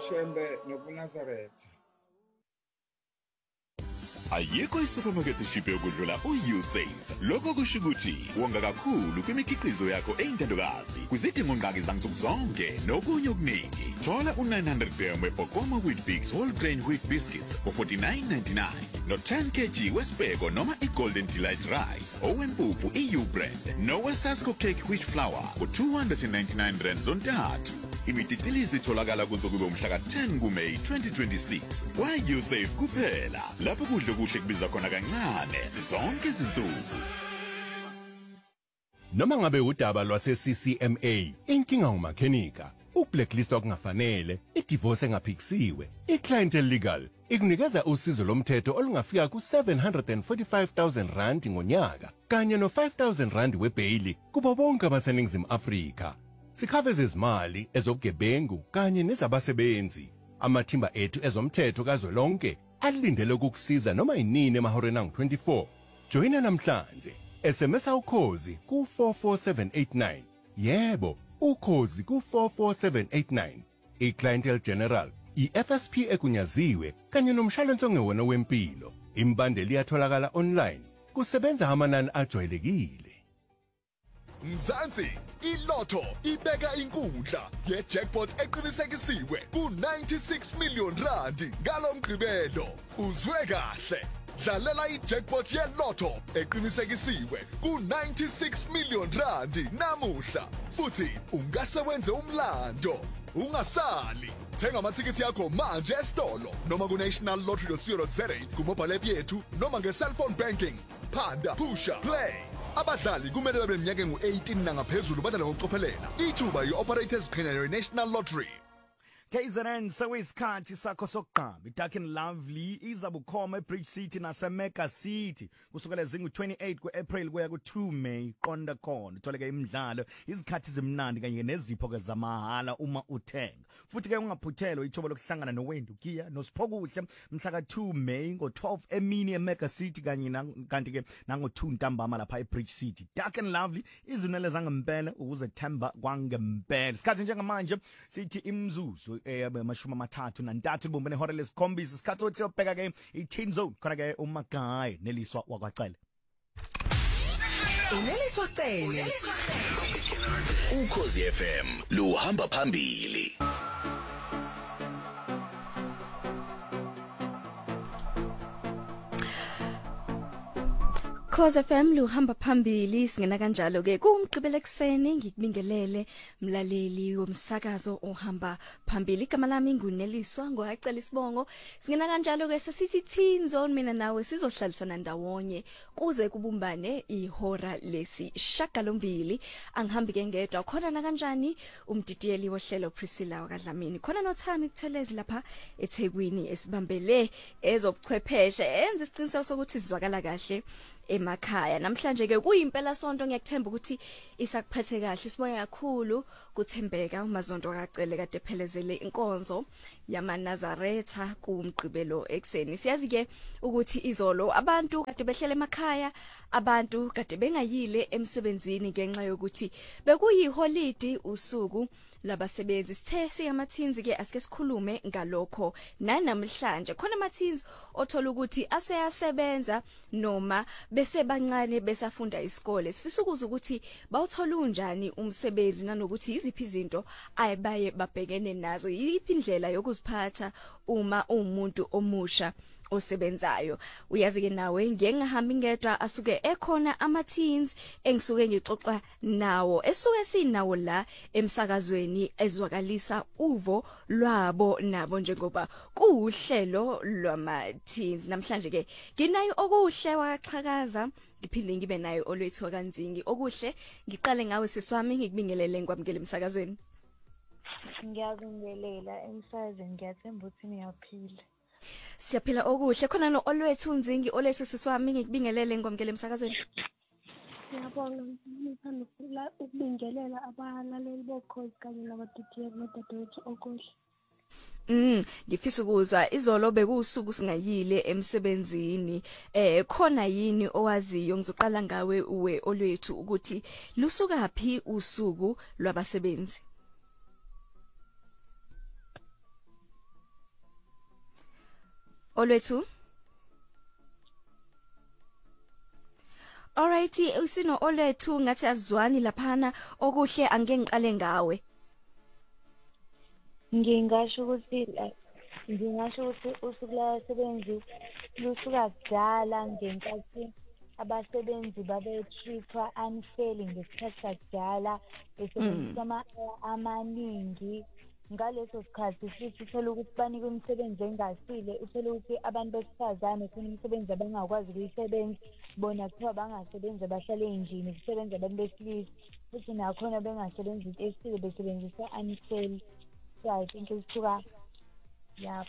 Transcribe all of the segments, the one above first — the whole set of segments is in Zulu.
uShembe nokuNazaretha. Ayikho isupermarket eshiphe ukudlula uUsave. Lokho kusho ukuthi wonga kakhulu kwimikhiqizo yakho eyintandokazi. Kwizidingo ngaki zansuku zonke nokunye okuningi. Thola u900 g weBokoma Wheat Bix whole grain wheat biscuits for 49.99 no 10 kg wesibheko noma iGolden Delight rice owempuphu EU brand no Sasco cake wheat flour for 299 rand zontathu. Imititilizi itholakala kuzo kube umhla ka10 kuMeyi 2026. Why Usave kuphela? Lapho kudle kuhle kubiza khona kancane zonke izinsuku. Noma ngabe udaba lwase CCMA, inkinga ngumakhenika, ukublacklistwa kungafanele, idivorce engaphikisiwe, iClientele Legal ikunikeza usizo lomthetho olungafika ku745,000 rand ngonyaka kanye no5,000 rand webhaili kubo bonke abaseningizimu Afrika. Sikhave izimali ezobugebengu kanye nezabasebenzi. Amathimba ethu ezomthetho kazwelonke alindele ukukusiza noma inini emahoreni angu-24. Joina namhlanje. SMS ukhozi ku44789. Yebo, ukhozi ku44789. iClientele General, iFSP egunyaziwe kanye nomshwalense ongewona wempilo. Imbandeli iyatholakala online. Kusebenza amanani ajwayelekile. Mzansi, iLotto ibeka inkundla ye-jackpot eqinisekisiwe ku96 million rand ngalomgqibelo. Uzwe kahle. Dlalela i-jackpot ye-Lotto eqinisekisiwe ku96 million rand namuhla. Futhi ungase wenze umlando. Ungasali. Thenga amathikithi yakho manje esitolo noma ku-nationallottery.co.za kumobile app yethu noma nge-cellphone banking. Phanda, pusha, play. Abadlali kumele babe neminyaka engu-18 nangaphezulu badlale ngokucophelela. Ithuba yi-operators ziqhenyayo i-National Lottery. KZN seweyisikhathi sakho sokuqamba. iDark and Lovely izabukhoma eBridge City naseMega City kusukela zingu-28 ku-April kuya ku-2 May qonda khona. Utholeke imidlalo, izikhathi zimnandi kanye nezipho-ke zamahala uma uthenga. Futhi-ke ungaphuthelwa ithuba lokuhlangana noWayne Dukia noSiphokuhle mhla ka-2 May ngo-12 emini eMega City kanye kanti-ke nango-2 ntambama lapha eBridge City. Dark and Lovely izinwele zangempela ukuze themba kwangempela. Isikhathi njengamanje sithi imzuzu amashumi amathathu nantathu libumbene ihora lesikhombisa. Isikhathi othi ubheka ke i-Teen Zone khona ke uMagayi Neliswa wakwacele. Neliswa cele. Ukhozi FM luhamba phambili. Ukhozi FM luhamba phambili singena kanjalo ke kumgqibelo ekseni ngikubingelele mlaleli womsakazo ohamba phambili. Igama lami nguNeliswa ngoyacela isibongo. Singena kanjalo ke sesithi Teen Zone mina nawe sizohlalisana ndawonye kuze kubumbane ihora lesishagalombili. Angihambi ke ngedwa khona na kanjani umdidiyeli wohlelo Priscilla wakadlamini. Khona noThami Buthelezi lapha eThekwini esibambele ezobuchwepheshe enza isiqiniseko sokuthi sizwakala kahle emakhaya. Namhlanje ke kuyimpela sonto ngiyakuthemba ukuthi isakuphethe kahle. Siboya kakhulu kuthembeka uMazondo akacele kade phelezele inkonzo yamaNazaretha kumgqibelo ekseni. Siyazi ke ukuthi izolo abantu kade behlele emakhaya, abantu kade bengayile emsebenzini ngenxa yokuthi bekuyiholidi usuku labasebenzi. Sithe siyamathinzi ke asike sikhulume ngalokho nanamhlanje. Khona amathinzi othola ukuthi aseyasebenza noma bese bancane besafunda isikole. Sifisa ukuza ukuthi bawuthola unjani umsebenzi nanokuthi iziphi izinto ayibaye babhekene nazo. Yiphi indlela yokuziphatha uma umuntu omusha osebenzayo. Uyazi ke nawe ngengahambi ngedwa asuke ekhona amateens engisuke ngixoxa nawo esuke sinawo la emsakazweni ezwakalisa uvo lwabo nabo njengoba kuuhlelo lwamateens. Namhlanje ke nginayo okuhle waxhakaza ngiphinde ngibe nayo olwethu kanzingi. Okuhle ngiqale ngawe siswami ngikubingelele ngikwamukele emsakazweni. Ngiyabingelela emsakazweni, ngiyathemba ukuthi niyaphila. Siyaphila okuhle. Khona no olwethu unzingi olwethu siswami ngikubingelele ngikwamukele emsakazweni. Ngiyabonga ngithanda ukubingelela abalaleli bokhozi kanye nabadidiyeli nodadewethu okuhle. Ngifisa ukuzwa izolo bekusuku singayile emsebenzini. Khona yini owaziyo ngizoqala ngawe uwe olwethu ukuthi lusuka phi usuku lwabasebenzi? Olwethu. Alrighty, usino Olwethu ngathi azwani laphana okuhle angeke ngiqale ngawe. Ngingasho ukuthi usuku la sebenzi lusuka kudala ngenkathi abasebenzi babetreatwa unfairly ngesikhathi sakudala besebenzisa ama-hour amaningi ngaleso sikhathi futhi uthola ukuthi banikwe imisebenzi engasile uthole ukuthi abantu besifazane khona imisebenzi abangakwazi ukuyisebenza bona kuthiwa bangasebenzi bahlale endlini kusebenza abantu besilisa futhi nakhona bengasebenzi into esile besebenzisa unfairly. So I think isuka yeah.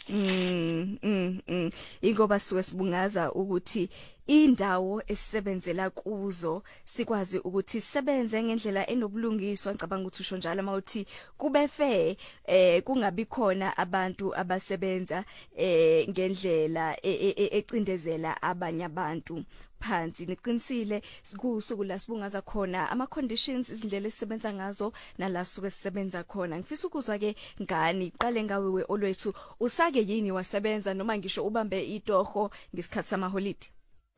Ingoba suke sibungaza ukuthi indawo esisebenzela kuzo sikwazi ukuthi sisebenze ngendlela enobulungiswa ngicabanga ukuthi usho njalo mawuthi kube fair kungabi khona abantu abasebenza ngendlela ecindezela abanye abantu phansi niqinisile kusuku la sibungaza khona ama conditions izindlela esisebenza ngazo nala suke sisebenza khona ngifisa ukuzwa ke ngani iqale ngawe we Olwethu usake yini wasebenza noma ngisho ubambe itoho ngesikhathi sama holiday.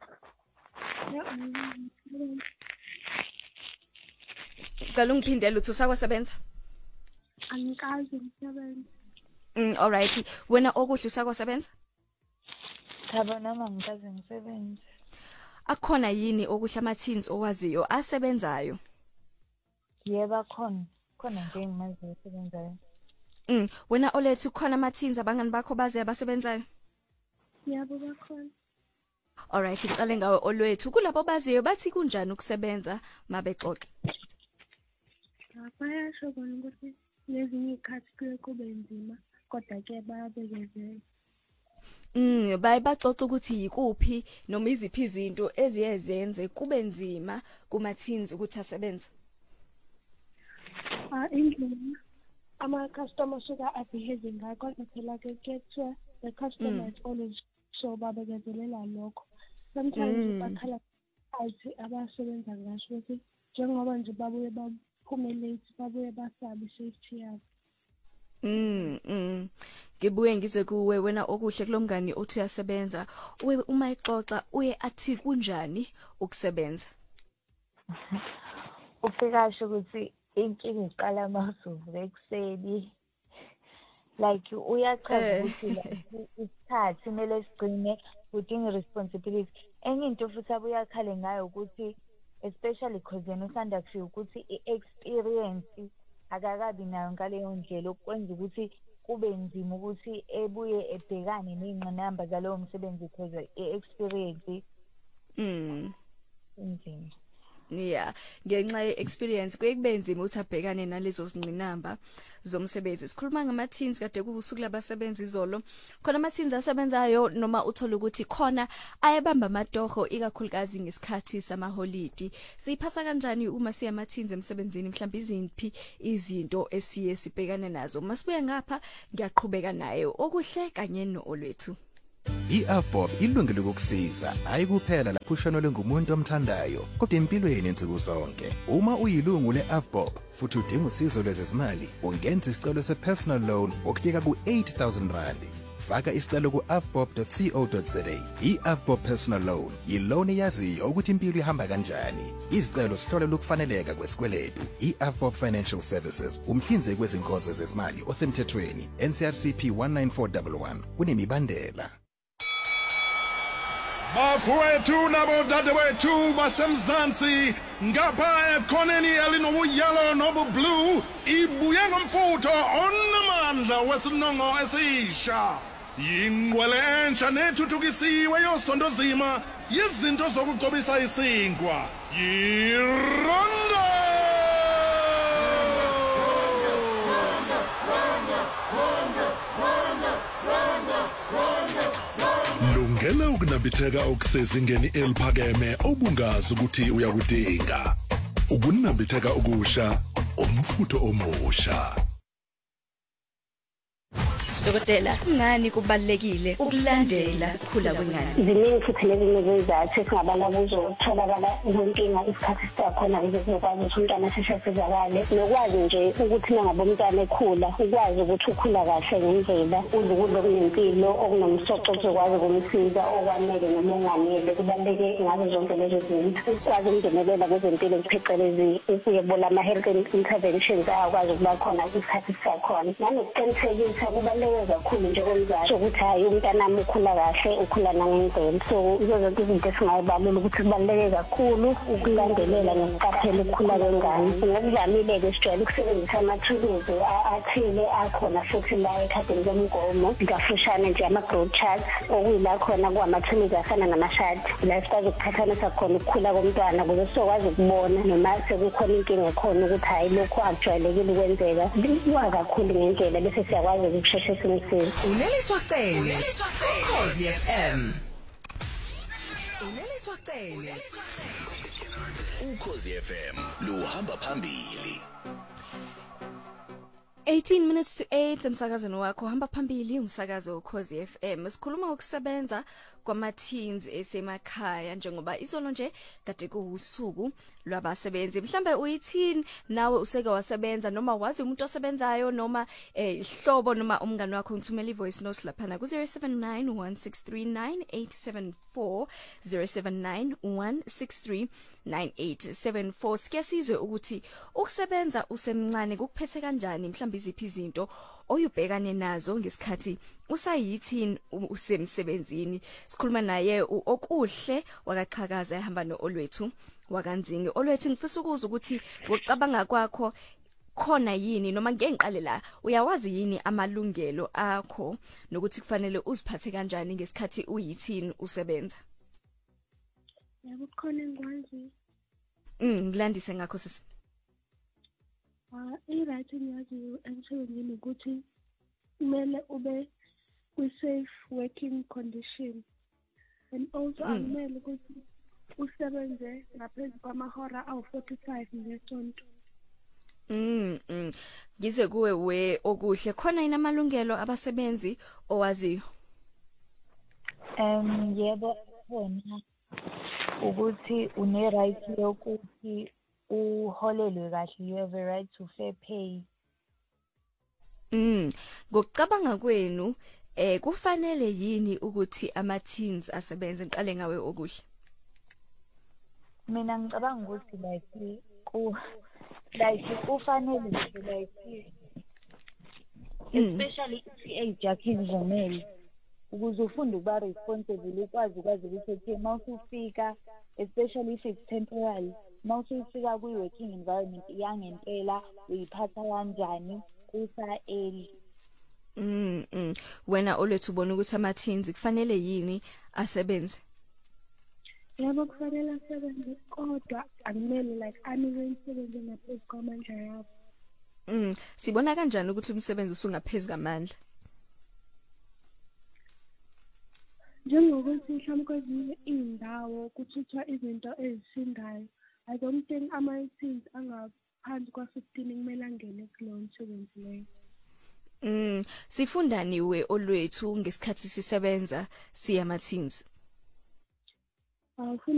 Cela ungiphindele uthi usakwasebenza? Angikazi umsebenzi. Alright. Wena okuhle usakwasebenza? Cha noma ngikazi umsebenzi. Akhona yini okuhle amathins owaziyo asebenzayo? Yebo khona nje engimaziyo asebenzayo. Wena Olwethu khona amathins abangani bakho baze abasebenzayo? Yebo bakhona. Alright, iqale ngawe Olwethu kulabo baziyo bathi kunjani ukusebenza mabexoxa. Bayasho bona ukuthi lezinye ikhathi kuye kube nzima kodwa ke bayabekezela. Baxoxa ukuthi yikuphi noma iziphi izinto eziyenze kube nzima kuma teens ukuthi asebenze. Indlela ama-customer suka abehave ngayo kodwa phela ke kuthiwa the customer is always so babekezelela lokho. Sometimes bakhala athi abasebenza ngasho ukuthi njengoba nje babuye baphume late babuye basabe safety yabo. Ngibuye ngize kuwe wena okuhle kulomngani othi uyasebenza uma ixoxa uye athi kunjani ukusebenza. Ufika sho ukuthi inkinga iqala masuvuke ekseni like uyachaza ukuthi isikhathi kumele sigcine udinga responsibility. Enye into futhi abuya khale ngayo ukuthi especially because yena usanda kufika ukuthi i-experience akakabi nayo ngaleyo ndlela okwenza ukuthi kube nzima ukuthi ebuye ebhekane nezingqinamba zalowo msebenzi because i-experience nzima. Yeah, ngenxa ye-experience kuyekube nzima ukuthi abhekane nalezo zingqinamba zomsebenzi. Sikhuluma ngama-teens kade kusuku labasebenzi izolo. Khona ama-teens asebenzayo noma uthola ukuthi khona ayebamba amatoho ikakhulukazi ngesikhathi samaholiday. Siyiphatha kanjani uma siya ama-teens emsebenzini mhlawumbe iziphi izinto esiye sibhekane nazo? Masibuya ngapha ngiyaqhubeka nayo okuhle kanye noOlwethu. I-AVBOB ilungile ukukusiza hayi kuphela lapho ushonelwe ngumuntu omthandayo kodwa empilweni insuku zonke. Uma uyilungu le-AVBOB futhi udinga usizo lwezezimali ungenza isicelo se-personal loan okufika ku-8,000 rand. Faka isicelo ku-avbob.co.za. I-AVBOB personal loan yiloan eyaziyo ukuthi impilo ihamba kanjani. Izicelo sihlolelwa ukufaneleka kwesikweletu. I-AVBOB Financial Services umhlinzeki wezinkonzo zezimali osemthethweni NCRCP 19411 kunemibandela. Bafowethu nabodadewethu basemzansi ngapha ekhoneni elinobuyelo nobublue ibuye ngomfutho onamandla wesinongo esisha yingqwele entsha nethuthukisiwe yosondozima yizinto zokugcobisa isinkwa yiRondo. Lungela ukunambitheka okusezingeni eliphakeme obungazi ukuthi uyakudinga. Ukunambitheka okusha, umfutho omusha. Dokotela, ngani kubalekile ukulandela ukukhula kwengane? Ziningi futhi nezinye zezizathu esingabala kuzo ukutholakala inkinga isikhathi sakhona ukuze sizokwazi ukuthi umntwana sishesezakale nokwazi nje ukuthi nangabe umntwana ekhula ukwazi ukuthi ukhula kahle ngendlela udla ukudla okunempilo okunomsoco uzokwazi ukumsiza okwanele noma onganele kubaluleke ngazo zonke lezo zinto ukwazi ukungenelela kwezempilo phecelezi ukuyebola ama-health interventions akwazi ukuba khona isikhathi sakhona nanokuqinisekisa kubaluleke kakhulu njengomzali ukuthi hayi umntanami ukhula kahle ukhula nangendlela so izo zonke izinto esingayibalula ukuthi kubaluleke kakhulu ukulandelela nokuqaphela ukukhula kwengane ngokuvamile-ke sijwayele ukusebenzisa amathuluzi athile akhona futhi la ekhadini lomgomo ngafushane nje ama-growth charts okuyila khona kuwamathuluzi afana namashadi la sikwazi ukuqhathanisa khona ukukhula komntwana ukuze sizokwazi ukubona noma sekukhona inkinga ekhona ukuthi hayi lokhu akujwayelekile ukwenzeka kuwa kakhulu ngendlela bese siyakwazi ukusheshe simsize. Uneliswa Cele Ukhozi FM. Uneliswa Cele Ukhozi FM luhamba phambili. 18 minutes to 8 emsakazweni wakho hamba phambili umsakazo Ukhozi FM. Sikhuluma ukusebenza kwama-teens esemakhaya njengoba izolo nje kade kuusuku lwabasebenzi. Mhlambe uyi-teen nawe useke wasebenza noma wazi umuntu osebenzayo noma ihlobo noma umngane wakho ngithumela ivoice note lapha ku 0791639874 0791639874. Siyasizwe ukuthi ukusebenza usemncane kuphethe kanjani mhlambe iziphi izinto oyubhekane nazo ngesikhathi usayi-teen usemsebenzini. Sikhuluma naye okuhle wakaqhakaza ehamba noOlwethu wakanzingi. Olwethu ngifisa ukuza ukuthi ngokucabanga kwakho khona yini noma ngenqale la uyawazi yini amalungelo akho nokuthi kufanele uziphathe kanjani ngesikhathi uyi-teen usebenza? Yebo khona ngikwazi. Ngilandise ngakho sisi. I-right engiyaziyo emsebenzini ukuthi kumele ube kwi-safe working condition and also akumele ukuthi usebenze ngaphezu kwamahora awu-45 ngesonto. Ngize kuwe we okuhle khona inamalungelo abasebenzi owaziyo? Yebo khona ukuthi une-right yokuthi uholelwe kahle, you have a right to fair pay. Ngokucabanga kwenu kufanele yini ukuthi ama-teens asebenze? Ngiqale ngawe okuhle. Mina ngicabanga ukuthi kufanele especially i-age yakhe ivumele ukuze ufunde ukuba responsible ukwazi ukuthi okay mawusufika especially if it's temporary mawusufika kwi-working environment yangempela uyiphatha kanjani kusa early. Wena Olwethu ubona ukuthi ama-teens kufanele yini asebenze? Yebo kufanele asebenze kodwa akumele like anike umsebenzi ngaphezu kwamandla yabo. Sibona kanjani ukuthi umsebenzi usungaphezulu kamandla? Njengokuthi mhlawumbe kwezinye iy'ndawo kuthuthwa izinto ezisindayo. I don't think ama-teens angaphansi kwa-15 kumele angene kulowo msebenzi leyo. Sifundani we Olwethu ngesikhathi sisebenza siyama-teens?